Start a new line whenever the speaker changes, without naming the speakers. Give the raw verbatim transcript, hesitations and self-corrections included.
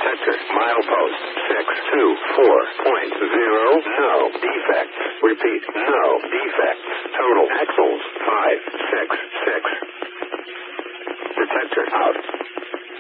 Detector. Milepost six two four point zero. No defects. Repeat. No defects. Total axles five six six. Detector out.